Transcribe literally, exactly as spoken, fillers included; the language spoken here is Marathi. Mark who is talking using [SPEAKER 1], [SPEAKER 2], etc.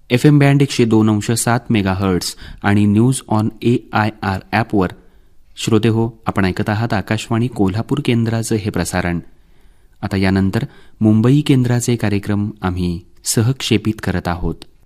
[SPEAKER 1] एफ एम बँड एकशे दोन अंश सात मेगा हर्ट्स आणि news on A I R ॲपवर. श्रोते हो, आपण ऐकत आहात आकाशवाणी कोल्हापूर केंद्राचं हे प्रसारण. आता यानंतर मुंबई केंद्राचे कार्यक्रम आम्ही सहक्षेपित करत आहोत.